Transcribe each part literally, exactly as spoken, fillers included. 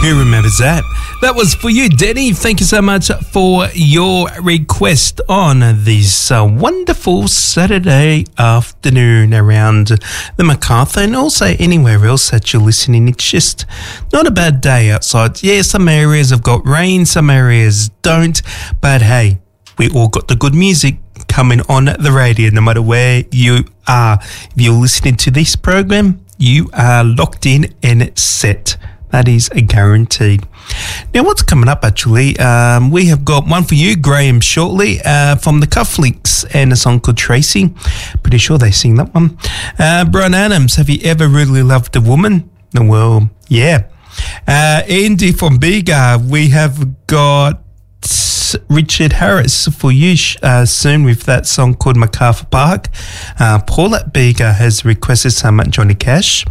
Who remembers that? That was for you, Denny. Thank you so much for your request on this uh, wonderful Saturday afternoon around the Macarthur and also anywhere else that you're listening. It's just not a bad day outside. Yeah, some areas have got rain, some areas don't, but hey, we all got the good music coming on the radio no matter where you are. If you're listening to this program, you are locked in and set. That is a guaranteed. Now, what's coming up, actually? Um, we have got one for you, Graham, shortly, uh, from the Cufflinks and a song called Tracy. Pretty sure they sing that one. Uh, Brian Adams, have you ever really loved a woman? Well, yeah. Uh, Andy from Bega, we have got Richard Harris for you uh, soon with that song called MacArthur Park. Uh, Paulette Bega has requested some Johnny Cash.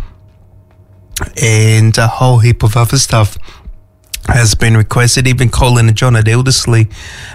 And a whole heap of other stuff has been requested. Even Colin and John at Elderslie,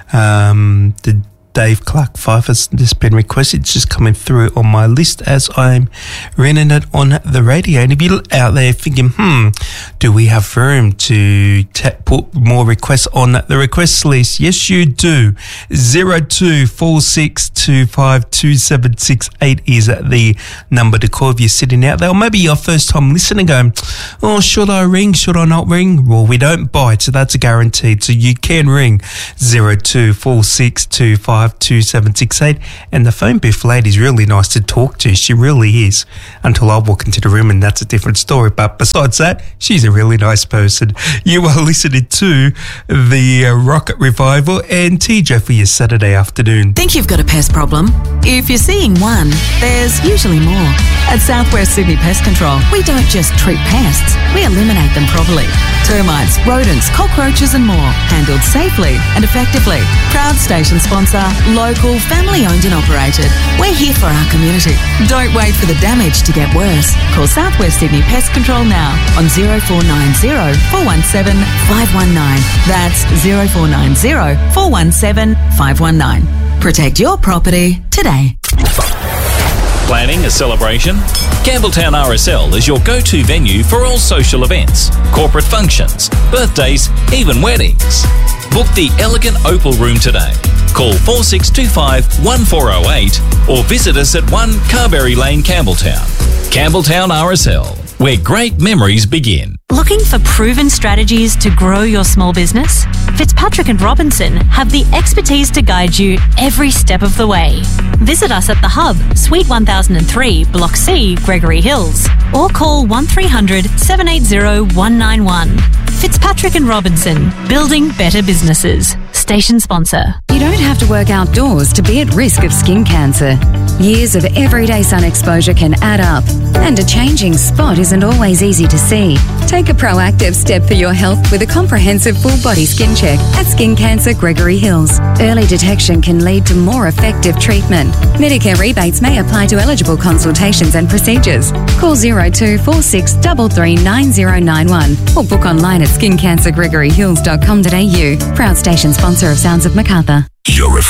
um, the Dave Clark Five has just been requested. It's just coming through on my list as I'm running it on the radio. And if you're out there thinking, hmm, do we have room to t- put more requests on the request list? Yes, you do. zero two four six two five two seven six eight is the number to call if you're sitting out there. Or maybe your first time listening going, oh, should I ring? Should I not ring? Well, we don't bite, so that's a guaranteed. So you can ring zero two four six two five two seven six eight, and the phone booth lady's really nice to talk to. She really is, until I walk into the room and that's a different story. But besides that, she's a really nice person. You are listening to the uh, Rocket Revival and T J for your Saturday afternoon. Think you've got a pest problem? If you're seeing one, there's usually more. At Southwest Sydney Pest Control, we don't just treat pests, we eliminate them properly. Termites, rodents, cockroaches and more, handled safely and effectively. Proud station sponsor, local, family-owned and operated. We're here for our community. Don't wait for the damage to get worse. Call Southwest Sydney Pest Control now on zero four nine zero four one seven five one nine. That's zero four nine zero four one seven five one nine. Protect your property today. Planning a celebration? Campbelltown R S L is your go-to venue for all social events, corporate functions, birthdays, even weddings. Book the elegant Opal Room today. Call four six two five one four zero eight or visit us at one Carberry Lane, Campbelltown. Campbelltown R S L, where great memories begin. Looking for proven strategies to grow your small business? Fitzpatrick and Robinson have the expertise to guide you every step of the way. Visit us at The Hub, Suite one thousand three, Block C, Gregory Hills, or call one three hundred seven eight zero one nine one. Fitzpatrick and Robinson, building better businesses. Station sponsor. You don't have to work outdoors to be at risk of skin cancer. Years of everyday sun exposure can add up, and a changing spot isn't always easy to see. Take a proactive step for your health with a comprehensive full-body skin check at Skin Cancer Gregory Hills. Early detection can lead to more effective treatment. Medicare rebates may apply to eligible consultations and procedures. Call zero two four six three three nine zero nine one or book online at skin cancer gregory hills dot com dot a u. Proud station sponsor of Sounds of Macarthur. You're